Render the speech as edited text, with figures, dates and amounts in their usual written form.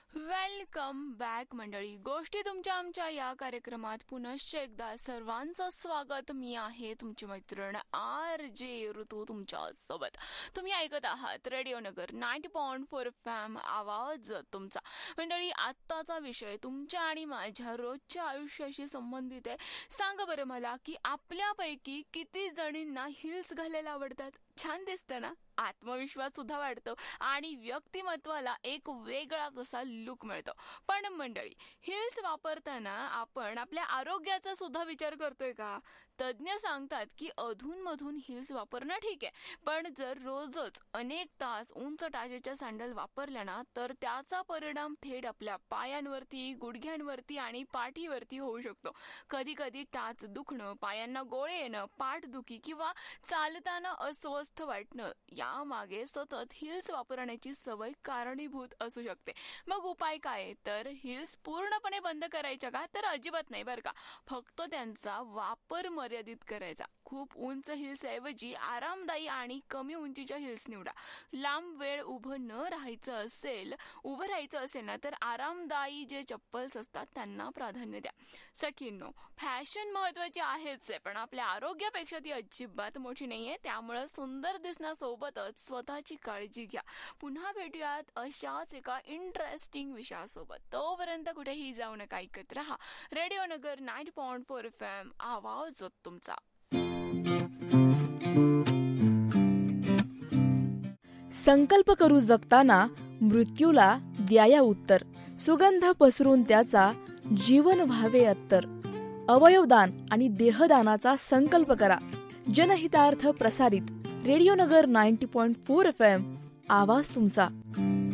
Welcome back मंडळी. गोष्टी तुमच्या आमच्या या कार्यक्रमात पुनश्च एकदा सर्वांचं स्वागत. मी आहे तुमची मैत्रीण RJ ऋतू तुमच्या सोबत. तुम्ही ऐकत आहात रेडिओ नगर 90.4 FM आवाज तुमचा. मंडळी, आत्ताचा विषय तुमच्या आणि माझ्या रोजच्या आयुष्याशी संबंधित आहे. सांगा बरं मला की आपल्यापैकी किती जणींना हिल्स घालायला आवडतात? छान दिसतं ना, आत्मविश्वास सुद्धा वाढतो आणि व्यक्तिमत्वाला एक वेगळाच असा लुक मिळतो. पण मंडळी, हिल्स वापरताना आपण आपल्या आरोग्याचा सुद्धा विचार करतोय का? तज्ज्ञ सांगतात की अधूनमधून हिल्स वापरणं ठीक आहे, पण जर रोजच अनेक तास उंच टाचेच्या सँडल वापरल्या ना, तर त्याचा परिणाम थेट आपल्या पायांवरती, गुडघ्यांवरती आणि पाठीवरती होऊ शकतो. कधी कधी टाच दुखणं, पायांना गोळे येणं, पाठदुखी किंवा चालताना अस्वस्थ वाटणं यामागे सतत हिल्स वापरण्याची सवय कारणीभूत असू शकते. मग उपाय काय? तर हिल्स पूर्णपणे बंद करायच्या का? तर अजिबात नाही बरं का. फक्त त्यांचा वापर मर्यादित करायचा. खूप उंच हिल्स ऐवजी आरामदायी आणि कमी उंचीच्या हिल्स निवडा. लांब वेळ उभं राहायचं असेल ना, तर आरामदायी जे चप्पल्स असतात त्यांना प्राधान्य द्या. सखींनो, फॅशन महत्वाची आहेच आहे, पण आपल्या आरोग्यापेक्षा ती अजिबात मोठी नाहीये. त्यामुळे सुंदर दिसण्यासोबतच स्वतःची काळजी घ्या. पुन्हा भेटूयात अशाच एका इंटरेस्टिंग विषयासोबत. तोपर्यंत कुठेही जाऊ नका, ऐकत रहा रेडिओ नगर 90.4 FM आवाज तुमचा. संकल्प करू जगताना मृत्यूला द्याया उत्तर, सुगंध पसरून त्याचा जीवन व्हावे अत्तर. अवयवदान आणि देहदानाचा संकल्प करा. जनहितार्थ प्रसारित रेडिओ नगर 90.4 FM आवाज तुमचा.